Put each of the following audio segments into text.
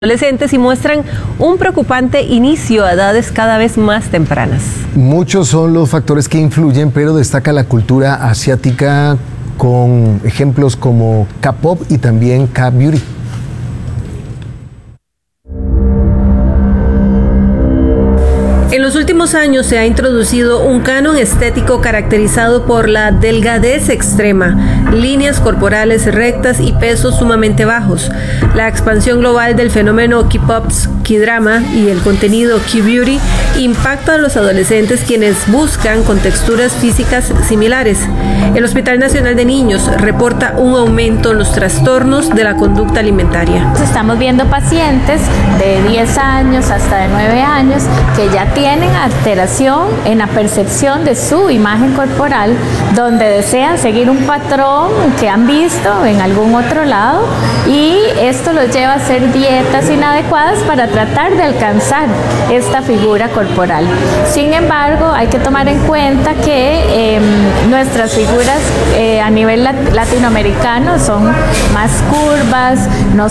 adolescentes y muestran un preocupante inicio a edades cada vez más tempranas. Muchos son los factores que influyen, pero destaca la cultura asiática con ejemplos como K-pop y también K-beauty. En los últimos años se ha introducido un canon estético caracterizado por la delgadez extrema, líneas corporales rectas y pesos sumamente bajos. La expansión global del fenómeno K-pop, K-drama y el contenido K-beauty impacta a los adolescentes quienes buscan contexturas físicas similares. El Hospital Nacional de Niños reporta un aumento en los trastornos de la conducta alimentaria. Estamos viendo pacientes de 10 años hasta de 9 años que ya tienen alteración en la percepción de su imagen corporal, donde desean seguir un patrón que han visto en algún otro lado, y esto los lleva a hacer dietas inadecuadas para tratar de alcanzar esta figura corporal. Sin embargo, hay que tomar en cuenta que nuestras figuras a nivel latinoamericano son más curvas, no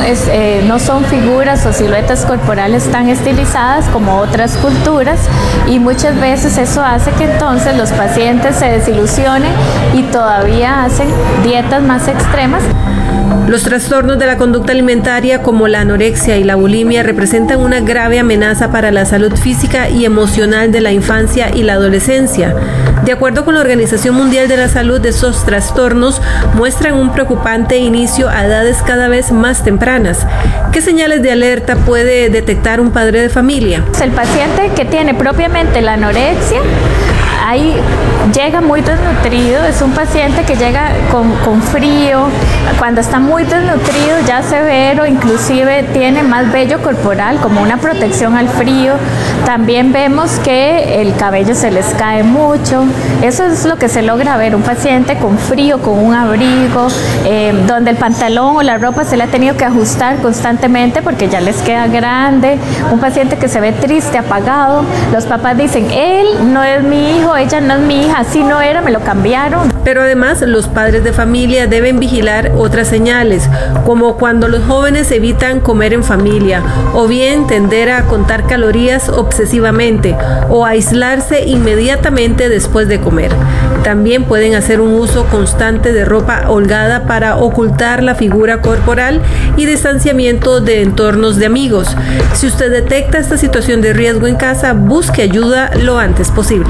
son figuras o siluetas corporales tan estilizadas como otras culturas, y muchas veces eso hace que entonces los pacientes se desilusionen y todavía hacen dietas más extremas. Los trastornos de la conducta alimentaria como la anorexia y la bulimia representan una grave amenaza para la salud física y emocional de la infancia y la adolescencia. De acuerdo con la Organización Mundial de la Salud, esos trastornos muestran un preocupante inicio a edades cada vez más tempranas. ¿Qué señales de alerta puede detectar un padre de familia? El paciente que tiene propiamente la anorexia, ahí llega muy desnutrido, es un paciente que llega con frío, cuando está muy desnutrido ya severo, inclusive tiene más vello corporal como una protección al frío. También vemos que el cabello se les cae mucho. Eso es lo que se logra ver, un paciente con frío, con un abrigo, donde el pantalón o la ropa se le ha tenido que ajustar constantemente porque ya les queda grande. Un paciente que se ve triste, apagado. Los papás dicen, él no es mi hijo, ella no es mi hija, así no era, me lo cambiaron. Pero además, los padres de familia deben vigilar otras señales, como cuando los jóvenes evitan comer en familia, o bien tender a contar calorías obsesivamente, o aislarse inmediatamente después de comer. También pueden hacer un uso constante de ropa holgada para ocultar la figura corporal y distanciamiento de entornos de amigos. Si usted detecta esta situación de riesgo en casa, busque ayuda lo antes posible.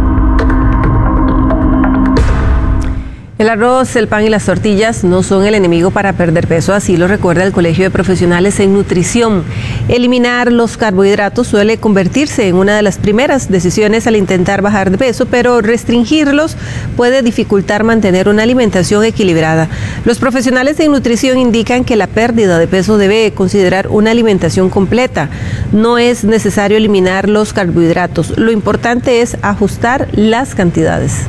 El arroz, el pan y las tortillas no son el enemigo para perder peso, así lo recuerda el Colegio de Profesionales en Nutrición. Eliminar los carbohidratos suele convertirse en una de las primeras decisiones al intentar bajar de peso, pero restringirlos puede dificultar mantener una alimentación equilibrada. Los profesionales en nutrición indican que la pérdida de peso debe considerar una alimentación completa. No es necesario eliminar los carbohidratos, lo importante es ajustar las cantidades.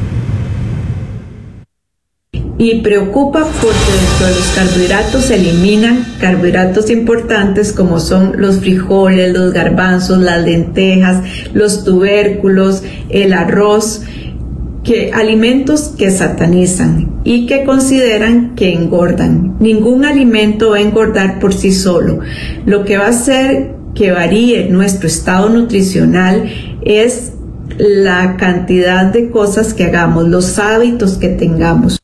Y preocupa porque dentro de los carbohidratos se eliminan carbohidratos importantes como son los frijoles, los garbanzos, las lentejas, los tubérculos, el arroz, alimentos que satanizan y que consideran que engordan. Ningún alimento va a engordar por sí solo. Lo que va a hacer que varíe nuestro estado nutricional es la cantidad de cosas que hagamos, los hábitos que tengamos.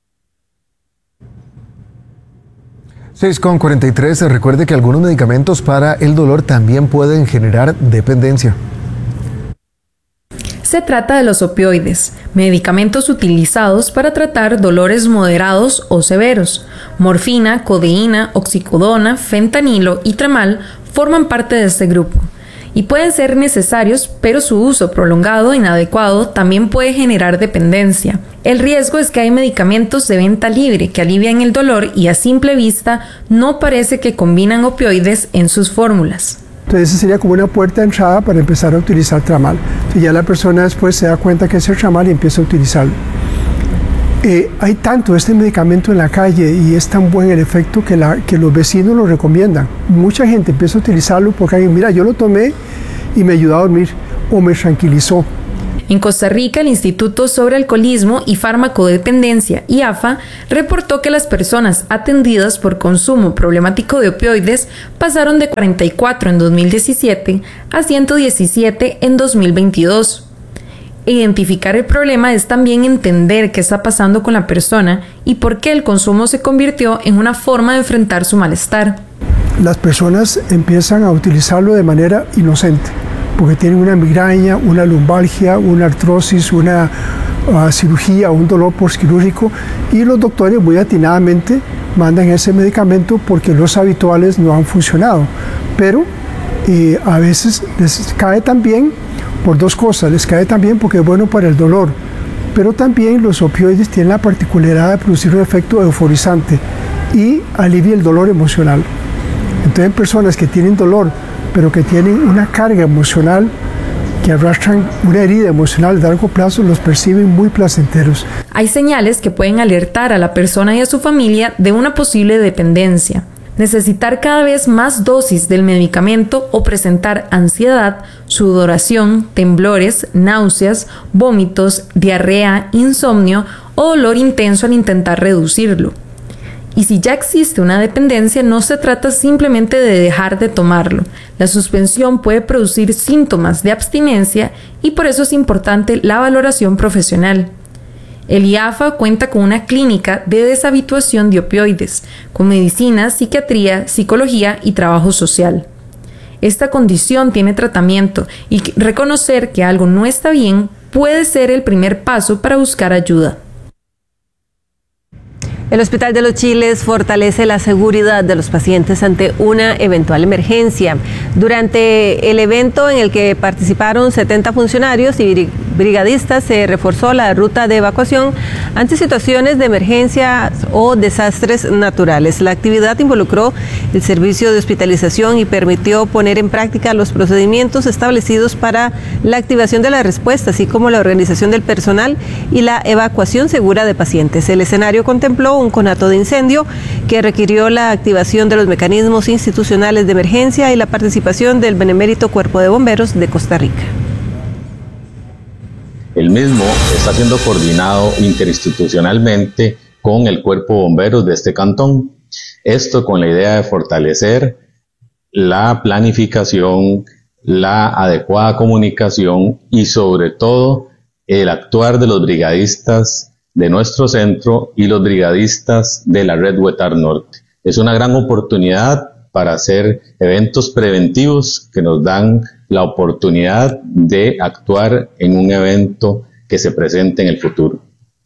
6:43, recuerde que algunos medicamentos para el dolor también pueden generar dependencia. Se trata de los opioides, medicamentos utilizados para tratar dolores moderados o severos. Morfina, codeína, oxicodona, fentanilo y tramal forman parte de este grupo y pueden ser necesarios, pero su uso prolongado e inadecuado también puede generar dependencia. El riesgo es que hay medicamentos de venta libre que alivian el dolor y a simple vista no parece que combinan opioides en sus fórmulas. Entonces esa sería como una puerta de entrada para empezar a utilizar tramal. Entonces ya la persona después se da cuenta que es el tramal y empieza a utilizarlo. Hay tanto este medicamento en la calle y es tan buen el efecto que los vecinos lo recomiendan. Mucha gente empieza a utilizarlo porque mira, yo lo tomé y me ayudó a dormir o me tranquilizó. En Costa Rica, el Instituto sobre Alcoholismo y Farmacodependencia, IAFA, reportó que las personas atendidas por consumo problemático de opioides pasaron de 44 en 2017 a 117 en 2022. Identificar el problema es también entender qué está pasando con la persona y por qué el consumo se convirtió en una forma de enfrentar su malestar. Las personas empiezan a utilizarlo de manera inocente, porque tienen una migraña, una lumbalgia, una artrosis, una cirugía, un dolor postquirúrgico, y los doctores muy atinadamente mandan ese medicamento porque los habituales no han funcionado. Pero a veces les cae también por dos cosas. Les cae también porque es bueno para el dolor, pero también los opioides tienen la particularidad de producir un efecto euforizante y alivia el dolor emocional. Entonces, en personas que tienen dolor, pero que tienen una carga emocional, que arrastran una herida emocional de largo plazo, los perciben muy placenteros. Hay señales que pueden alertar a la persona y a su familia de una posible dependencia. Necesitar cada vez más dosis del medicamento o presentar ansiedad, sudoración, temblores, náuseas, vómitos, diarrea, insomnio o dolor intenso al intentar reducirlo. Y si ya existe una dependencia, no se trata simplemente de dejar de tomarlo. La suspensión puede producir síntomas de abstinencia y por eso es importante la valoración profesional. El IAFA cuenta con una clínica de deshabituación de opioides, con medicina, psiquiatría, psicología y trabajo social. Esta condición tiene tratamiento y reconocer que algo no está bien puede ser el primer paso para buscar ayuda. El Hospital de los Chiles fortalece la seguridad de los pacientes ante una eventual emergencia. Durante el evento en el que participaron 70 funcionarios y brigadistas, se reforzó la ruta de evacuación ante situaciones de emergencia o desastres naturales. La actividad involucró el servicio de hospitalización y permitió poner en práctica los procedimientos establecidos para la activación de la respuesta, así como la organización del personal y la evacuación segura de pacientes. El escenario contempló un conato de incendio que requirió la activación de los mecanismos institucionales de emergencia y la participación del Benemérito Cuerpo de Bomberos de Costa Rica. El mismo está siendo coordinado interinstitucionalmente con el Cuerpo de Bomberos de este cantón. Esto con la idea de fortalecer la planificación, la adecuada comunicación y sobre todo el actuar de los brigadistas de nuestro centro y los brigadistas de la red Huetar Norte. Es una gran oportunidad para hacer eventos preventivos que nos dan la oportunidad de actuar en un evento que se presente en el futuro.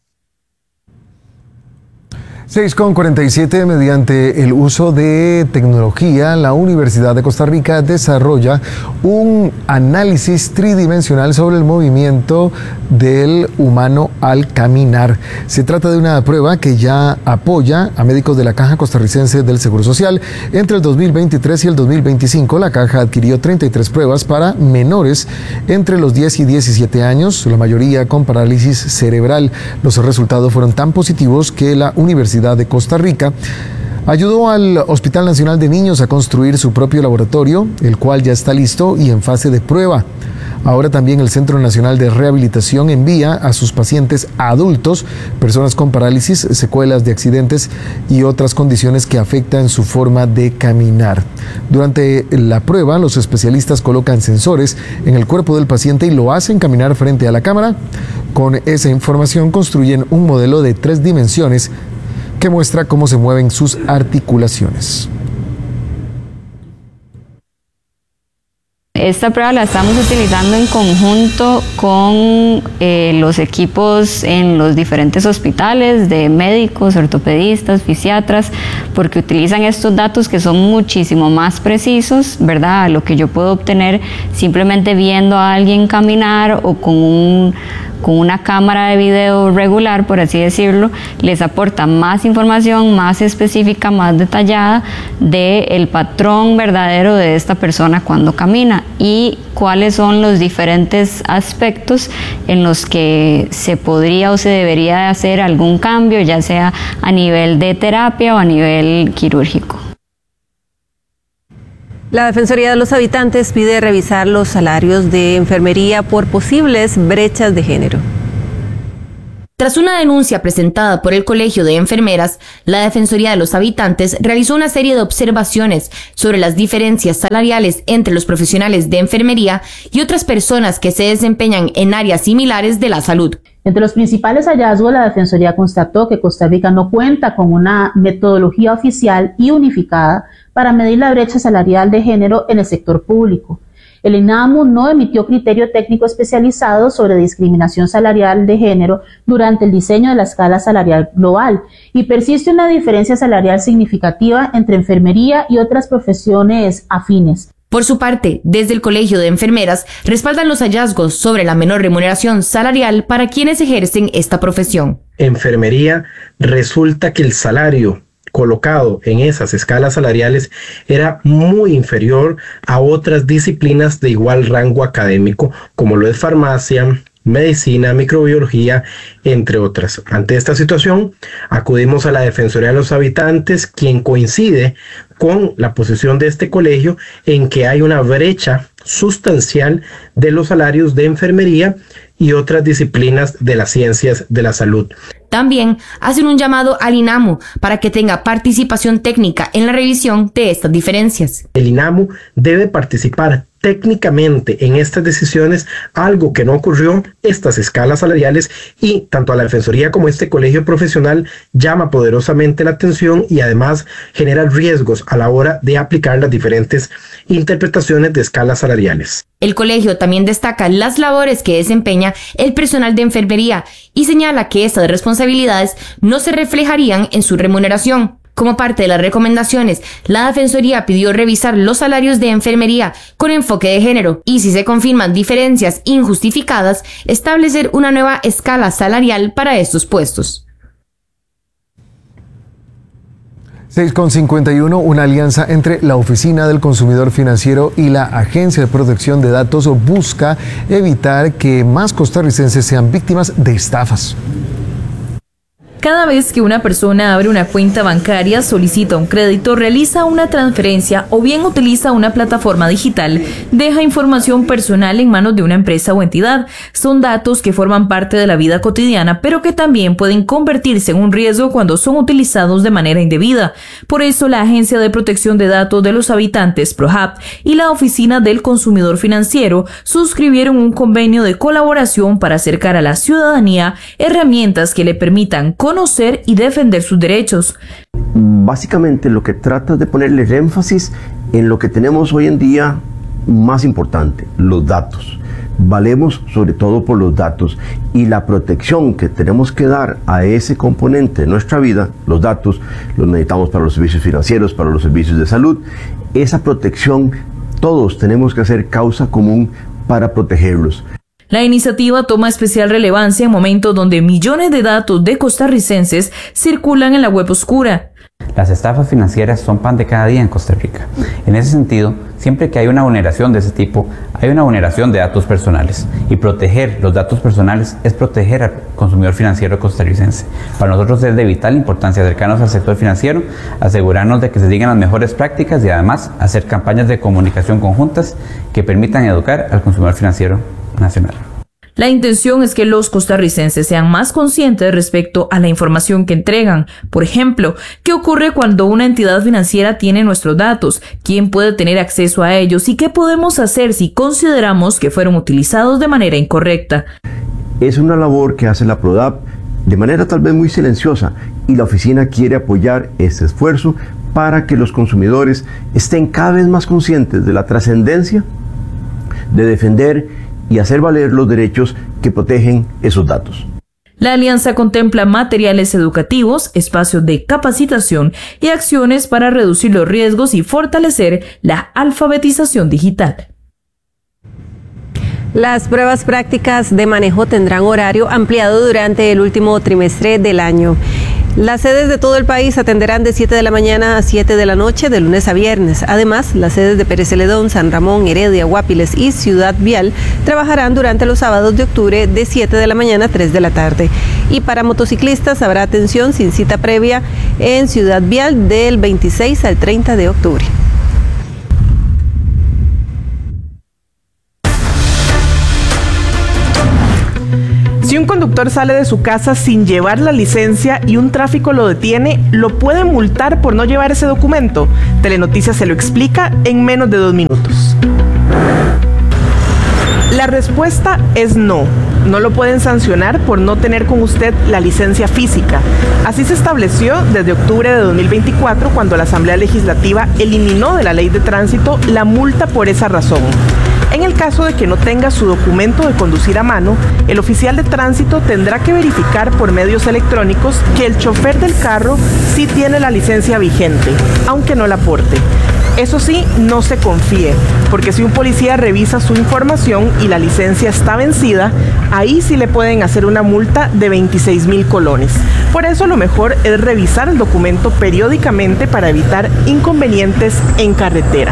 6:47, mediante el uso de tecnología, la Universidad de Costa Rica desarrolla un análisis tridimensional sobre el movimiento del humano al caminar. Se trata de una prueba que ya apoya a médicos de la Caja Costarricense del Seguro Social. Entre el 2023 y el 2025, la Caja adquirió 33 pruebas para menores entre los 10 y 17 años, la mayoría con parálisis cerebral. Los resultados fueron tan positivos que la Universidad de Costa Rica ayudó al Hospital Nacional de Niños a construir su propio laboratorio, el cual ya está listo y en fase de prueba. Ahora también el Centro Nacional de Rehabilitación envía a sus pacientes adultos, personas con parálisis, secuelas de accidentes y otras condiciones que afectan su forma de caminar. Durante la prueba, los especialistas colocan sensores en el cuerpo del paciente y lo hacen caminar frente a la cámara. Con esa información construyen un modelo de 3 dimensiones que muestra cómo se mueven sus articulaciones. Esta prueba la estamos utilizando en conjunto con los equipos en los diferentes hospitales de médicos, ortopedistas, fisiatras, porque utilizan estos datos que son muchísimo más precisos, ¿verdad? A lo que yo puedo obtener simplemente viendo a alguien caminar o con una cámara de video regular, por así decirlo. Les aporta más información, más específica, más detallada del patrón verdadero de esta persona cuando camina y cuáles son los diferentes aspectos en los que se podría o se debería hacer algún cambio, ya sea a nivel de terapia o a nivel quirúrgico. La Defensoría de los Habitantes pide revisar los salarios de enfermería por posibles brechas de género. Tras una denuncia presentada por el Colegio de Enfermeras, la Defensoría de los Habitantes realizó una serie de observaciones sobre las diferencias salariales entre los profesionales de enfermería y otras personas que se desempeñan en áreas similares de la salud. Entre los principales hallazgos, la Defensoría constató que Costa Rica no cuenta con una metodología oficial y unificada para medir la brecha salarial de género en el sector público. El INAMU no emitió criterio técnico especializado sobre discriminación salarial de género durante el diseño de la escala salarial global y persiste una diferencia salarial significativa entre enfermería y otras profesiones afines. Por su parte, desde el Colegio de Enfermeras respaldan los hallazgos sobre la menor remuneración salarial para quienes ejercen esta profesión. Enfermería, resulta que el salario colocado en esas escalas salariales era muy inferior a otras disciplinas de igual rango académico, como lo es farmacia, medicina, microbiología, entre otras. Ante esta situación, acudimos a la Defensoría de los Habitantes, quien coincide con la posición de este colegio en que hay una brecha sustancial de los salarios de enfermería y otras disciplinas de las ciencias de la salud. También hacen un llamado al INAMU para que tenga participación técnica en la revisión de estas diferencias. El INAMU debe participar técnicamente en estas decisiones, algo que no ocurrió, estas escalas salariales, y tanto a la Defensoría como este colegio profesional llama poderosamente la atención y además genera riesgos a la hora de aplicar las diferentes interpretaciones de escalas salariales. El colegio también destaca las labores que desempeña el personal de enfermería y señala que estas responsabilidades no se reflejarían en su remuneración. Como parte de las recomendaciones, la Defensoría pidió revisar los salarios de enfermería con enfoque de género y, si se confirman diferencias injustificadas, establecer una nueva escala salarial para estos puestos. 6:51, una alianza entre la Oficina del Consumidor Financiero y la Agencia de Protección de Datos busca evitar que más costarricenses sean víctimas de estafas. Cada vez que una persona abre una cuenta bancaria, solicita un crédito, realiza una transferencia o bien utiliza una plataforma digital, deja información personal en manos de una empresa o entidad. Son datos que forman parte de la vida cotidiana, pero que también pueden convertirse en un riesgo cuando son utilizados de manera indebida. Por eso, la Agencia de Protección de Datos de los Habitantes, PROHAB, y la Oficina del Consumidor Financiero suscribieron un convenio de colaboración para acercar a la ciudadanía herramientas que le permitan conocer y defender sus derechos. Básicamente lo que trata de ponerle énfasis en lo que tenemos hoy en día más importante, los datos. Valemos sobre todo por los datos y la protección que tenemos que dar a ese componente de nuestra vida, los datos, los necesitamos para los servicios financieros, para los servicios de salud. Esa protección todos tenemos que hacer causa común para protegerlos. La iniciativa toma especial relevancia en momentos donde millones de datos de costarricenses circulan en la web oscura. Las estafas financieras son pan de cada día en Costa Rica. En ese sentido, siempre que hay una vulneración de ese tipo, hay una vulneración de datos personales. Y proteger los datos personales es proteger al consumidor financiero costarricense. Para nosotros es de vital importancia acercarnos al sector financiero, asegurarnos de que se sigan las mejores prácticas y además hacer campañas de comunicación conjuntas que permitan educar al consumidor financiero nacional. La intención es que los costarricenses sean más conscientes respecto a la información que entregan. Por ejemplo, ¿qué ocurre cuando una entidad financiera tiene nuestros datos? ¿Quién puede tener acceso a ellos? ¿Y qué podemos hacer si consideramos que fueron utilizados de manera incorrecta? Es una labor que hace la PRODAP de manera tal vez muy silenciosa y la oficina quiere apoyar este esfuerzo para que los consumidores estén cada vez más conscientes de la trascendencia de defender y hacer valer los derechos que protegen esos datos. La alianza contempla materiales educativos, espacios de capacitación y acciones para reducir los riesgos y fortalecer la alfabetización digital. Las pruebas prácticas de manejo tendrán horario ampliado durante el último trimestre del año. Las sedes de todo el país atenderán de 7 de la mañana a 7 de la noche de lunes a viernes. Además, las sedes de Pérez Celedón, San Ramón, Heredia, Guápiles y Ciudad Vial trabajarán durante los sábados de octubre de 7 de la mañana a 3 de la tarde. Y para motociclistas habrá atención sin cita previa en Ciudad Vial del 26 al 30 de octubre. un conductor sale de su casa sin llevar la licencia y un tráfico lo detiene, ¿lo puede multar por no llevar ese documento? Telenoticias se lo explica en menos de 2 minutos. La respuesta es no. No lo pueden sancionar por no tener con usted la licencia física. Así se estableció desde octubre de 2024, cuando la Asamblea Legislativa eliminó de la Ley de Tránsito la multa por esa razón. En el caso de que no tenga su documento de conducir a mano, el oficial de tránsito tendrá que verificar por medios electrónicos que el chofer del carro sí tiene la licencia vigente, aunque no la porte. Eso sí, no se confíe, porque si un policía revisa su información y la licencia está vencida, ahí sí le pueden hacer una multa de 26,000 colones. Por eso lo mejor es revisar el documento periódicamente para evitar inconvenientes en carretera.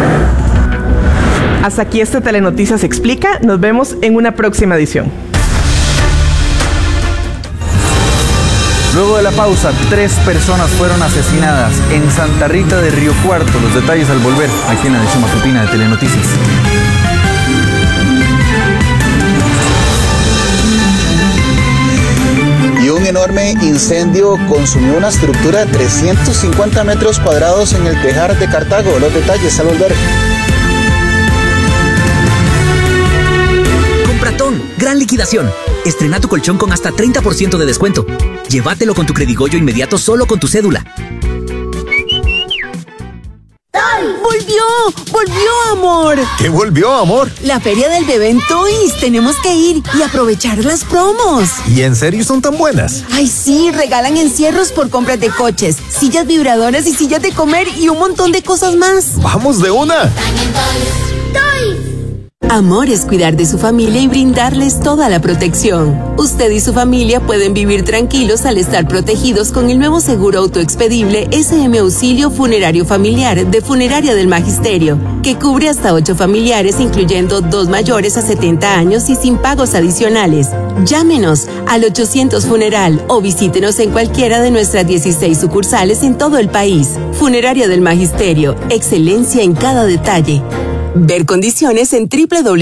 Hasta aquí este Telenoticias Explica. Nos vemos en una próxima edición. Luego de la pausa, 3 personas fueron asesinadas en Santa Rita de Río Cuarto. Los detalles al volver, aquí en la edición matutina de Telenoticias. Y un enorme incendio consumió una estructura de 350 metros cuadrados en el Tejar de Cartago. Los detalles al volver. Compratón, gran liquidación. Estrena tu colchón con hasta 30% de descuento. Llévatelo con tu Credigoyo inmediato solo con tu cédula. ¡Volvió, amor! ¿Qué volvió, amor? La feria del bebé en Toys. Tenemos que ir y aprovechar las promos. ¿Y en serio son tan buenas? Ay, sí, regalan encierros por compras de coches, sillas vibradoras y sillas de comer y un montón de cosas más. ¡Vamos de una! ¡Toys! Amor es cuidar de su familia y brindarles toda la protección. Usted y su familia pueden vivir tranquilos al estar protegidos con el nuevo seguro autoexpedible SM Auxilio Funerario Familiar de Funeraria del Magisterio, que cubre hasta 8 familiares, incluyendo 2 mayores a 70 años y sin pagos adicionales. Llámenos al 800 Funeral o visítenos en cualquiera de nuestras 16 sucursales en todo el país. Funeraria del Magisterio, excelencia en cada detalle. Ver condiciones en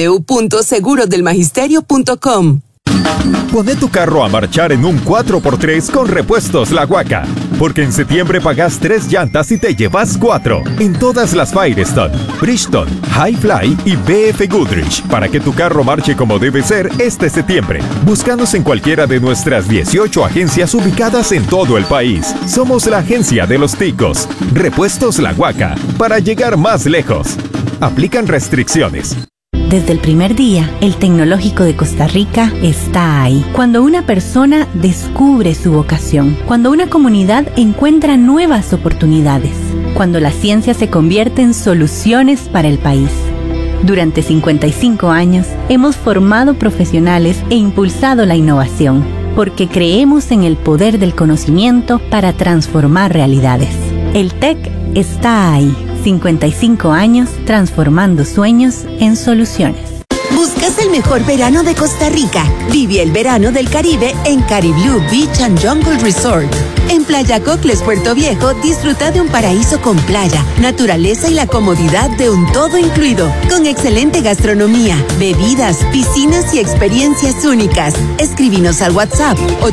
www.segurodelsmagisterio.com. Pone tu carro a marchar en un 4x3 con Repuestos La Huaca, porque en septiembre pagas 3 llantas y te llevas 4 en todas las Firestone, Bridgestone, Highfly y BF Goodrich, para que tu carro marche como debe ser este septiembre. Búscanos en cualquiera de nuestras 18 agencias ubicadas en todo el país. Somos la agencia de los ticos. Repuestos La Huaca, para llegar más lejos. Aplican restricciones. Desde el primer día, el Tecnológico de Costa Rica está ahí. Cuando una persona descubre su vocación, cuando una comunidad encuentra nuevas oportunidades, cuando la ciencia se convierte en soluciones para el país. Durante 55 años, hemos formado profesionales e impulsado la innovación, porque creemos en el poder del conocimiento para transformar realidades. El TEC está ahí. 55 años transformando sueños en soluciones. ¿Buscas el mejor verano de Costa Rica? Vive el verano del Caribe en Cariblue Beach and Jungle Resort. En Playa Cocles, Puerto Viejo, disfruta de un paraíso con playa, naturaleza y la comodidad de un todo incluido, con excelente gastronomía, bebidas, piscinas y experiencias únicas. Escríbenos al WhatsApp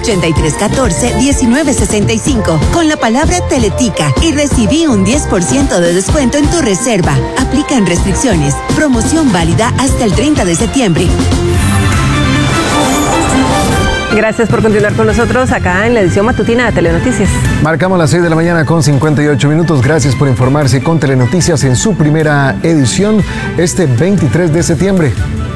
8314-1965 con la palabra Teletica y recibí un 10% de descuento en tu reserva. Aplican restricciones. Promoción válida hasta el 30 de septiembre. Gracias por continuar con nosotros acá en la edición matutina de Telenoticias. Marcamos las 6 de la mañana con 58 minutos. Gracias por informarse con Telenoticias en su primera edición este 23 de septiembre.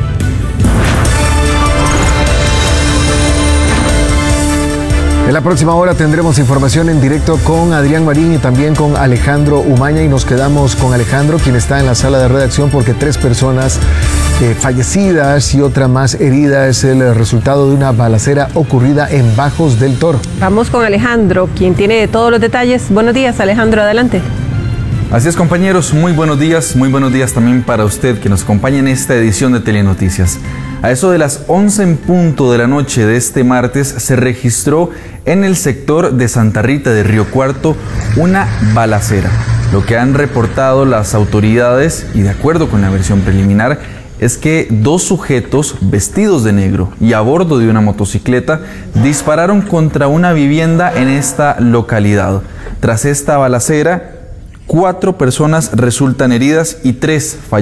En la próxima hora tendremos información en directo con Adrián Marín y también con Alejandro Umaña, y nos quedamos con Alejandro, quien está en la sala de redacción, porque 3 personas fallecidas y otra más herida es el resultado de una balacera ocurrida en Bajos del Toro. Vamos con Alejandro, quien tiene todos los detalles. Buenos días, Alejandro, adelante. Así es, compañeros, muy buenos días también para usted que nos acompaña en esta edición de Telenoticias. A eso de las 11 en punto de la noche de este martes se registró en el sector de Santa Rita de Río Cuarto una balacera. Lo que han reportado las autoridades, y de acuerdo con la versión preliminar, es que dos sujetos vestidos de negro y a bordo de una motocicleta dispararon contra una vivienda en esta localidad. Tras esta balacera, 4 personas resultan heridas y 3 fallecen.